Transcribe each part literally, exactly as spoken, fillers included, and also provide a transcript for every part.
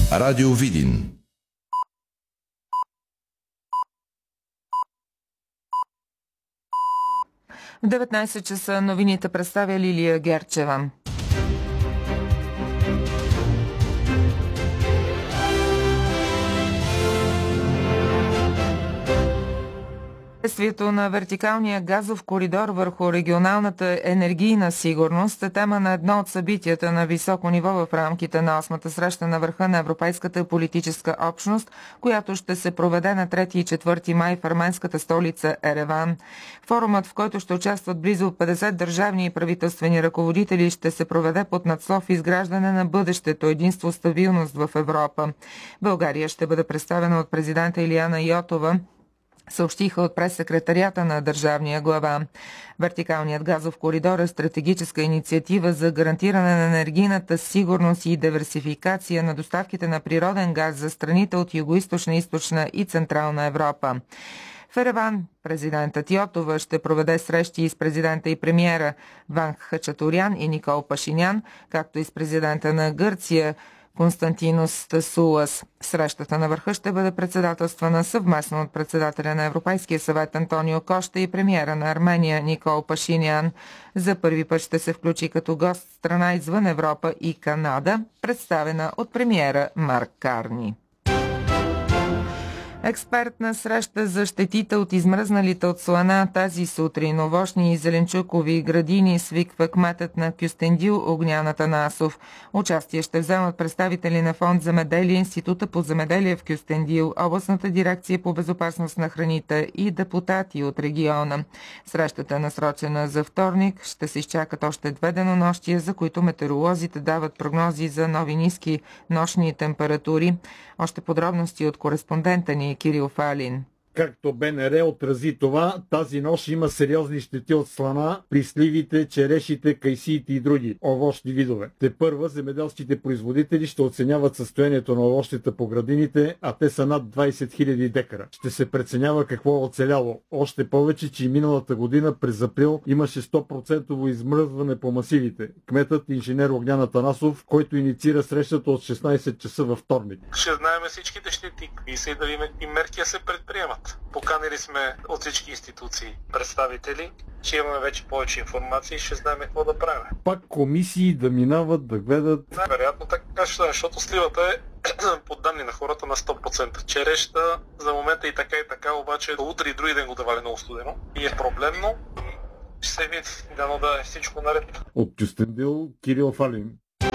Радио Видин. В деветнайсет часа новините представя Лилия Герчева. Действието на вертикалния газов коридор върху регионалната енергийна сигурност е тема на едно от събитията на високо ниво в рамките на осмата среща на върха на Европейската политическа общност, която ще се проведе на трети и четвърти май в арменската столица Ереван. Форумът, в който ще участват близо петдесет държавни и правителствени ръководители, ще се проведе под надслов изграждане на бъдещето, единство, стабилност в Европа. България ще бъде представена от президента Илияна Йотова, съобщиха от прес-секретарията на държавния глава. Вертикалният газов коридор е стратегическа инициатива за гарантиране на енергийната сигурност и диверсификация на доставките на природен газ за страните от Югоизточна, Източна и Централна Европа. В Ереван президентът Йотова ще проведе срещи с президента и премиера Ван Хачатурян и Никол Пашинян, както и с президента на Гърция Константинос Тасулас. Срещата на върха ще бъде председателствана съвместно от председателя на Европейския съвет Антонио Кошта и премиера на Армения Никол Пашинян. За първи път ще се включи като гост страна извън Европа и Канада, представена от премиера Марк Карни. Експертна среща за щетите от измръзналите от слана тази сутрин. Овощни и зеленчукови градини свиква кметът на Кюстендил Огнян Атанасов. Участие ще вземат представители на Фонд Земеделие, Института по земеделие в Кюстендил, Областната дирекция по безопасност на храните и депутати от региона. Срещата е насрочена за вторник. Ще се изчакат още две денонощия, за които метеоролозите дават прогнози за нови ниски нощни температури. Още подробности от кореспондента ни Кирил Фалин. Както БНР отрази това, тази нощ има сериозни щети от слана при сливите, черешите, кайсиите и други овощни видове. Тепърва земеделските производители ще оценяват състоянието на овощите по градините, а те са над двайсет хиляди декара. Ще се преценява какво е оцеляло. Още повече, че и миналата година през април имаше сто процента измръзване по масивите. Кметът инженер Огнян Атанасов, който инициира срещата от шестнайсет часа във вторник. Ще знаем всичките щети и се да видим и мерки се предприемат. Поканили сме от всички институции представители, че имаме вече повече информация и ще знаем какво да правим. Пак комисии да минават, да гледат. Най-вероятно така ще стане, защото сливата е по данни на хората на сто процента. Череща за момента и така и така, обаче утре и други ден го давали много студено и е проблемно. Ще се види, дано да е всичко наред. От Кюстендил, Кирил Фалин.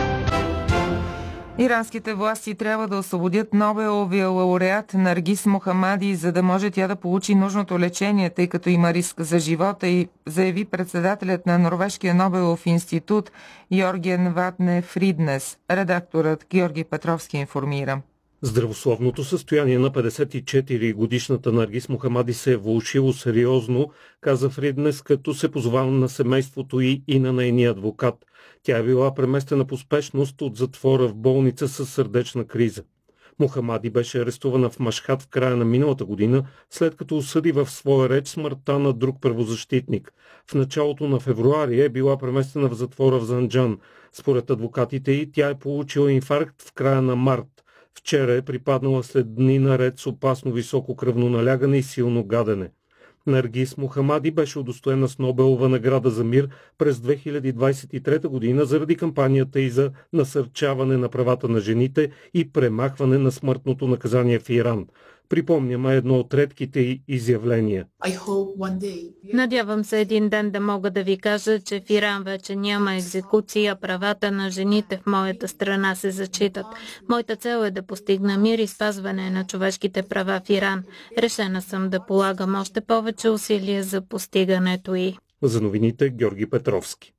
Иранските власти трябва да освободят Нобеловия лауреат Наргис Мохамади, за да може тя да получи нужното лечение, тъй като има риск за живота, и заяви председателят на Норвежкия Нобелов институт Йорген Ватне Фриднес. Редакторът Георги Петровски информира. Здравословното състояние на петдесет и четири годишната Наргис Мохамади се е влошило сериозно, каза Фриднес, като се позовава на семейството й и на нейния адвокат. Тя е била преместена по спешност от затвора в болница със сърдечна криза. Мохамади беше арестувана в Машхад в края на миналата година, след като осъди в своя реч смъртта на друг правозащитник. В началото на февруари е била преместена в затвора в Занджан. Според адвокатите й, тя е получила инфаркт в края на март. Вчера е припаднала след дни наред с опасно високо кръвно налягане и силно гадене. Наргис Мохамади беше удостоена с Нобелова награда за мир през две хиляди двайсет и трета година заради кампанията й за насърчаване на правата на жените и премахване на смъртното наказание в Иран. Припомняме едно от редките й изявления. Надявам се един ден да мога да ви кажа, че в Иран вече няма екзекуция, правата на жените в моята страна се зачитат. Моята цел е да постигна мир и спазване на човешките права в Иран. Решена съм да полагам още повече усилия за постигането й. За новините Георги Петровски.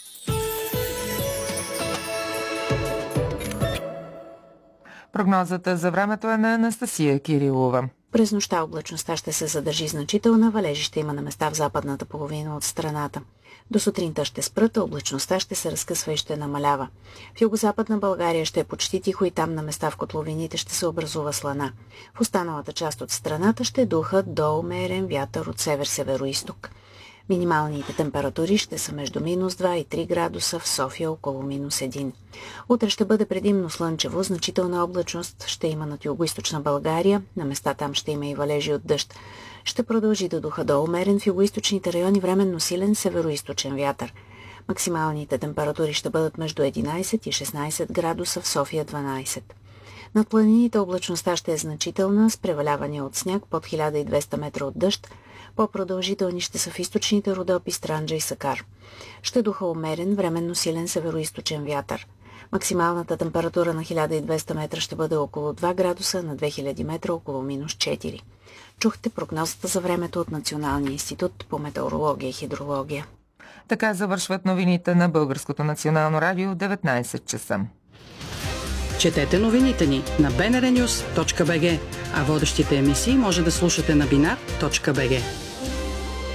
Прогнозата за времето е на Анастасия Кирилова. През нощта облачността ще се задържи значителна, валежи ще има на места в западната половина от страната. До сутринта ще спрат, а облачността ще се разкъсва и ще намалява. В югозападна България ще е почти тихо и там на места в котловините ще се образува слана. В останалата част от страната ще духат до умерен вятър от север-североизток. Минималните температури ще са между минус два и три градуса, в София около минус един. Утре ще бъде предимно слънчево, значителна облачност ще има над югоизточна България, на места там ще има и валежи от дъжд. Ще продължи да духа до умерен, в югоизточните райони временно силен североизточен вятър. Максималните температури ще бъдат между единайсет и шестнайсет градуса, в София дванайсет. Над планините облачността ще е значителна, с превалявания от сняг под хиляда и двеста метра от дъжд. По-продължителни ще са в източните Родопи, Странджа и Сакар. Ще духа умерен, временно силен североизточен вятър. Максималната температура на хиляда и двеста метра ще бъде около два градуса, на две хиляди метра около минус четири. Чухте прогнозата за времето от Националния институт по метеорология и хидрология. Така завършват новините на Българското национално радио, деветнайсет часа. Четете новините ни на би ен ар нюз точка би джи, а водещите емисии може да слушате на бинар точка би джи.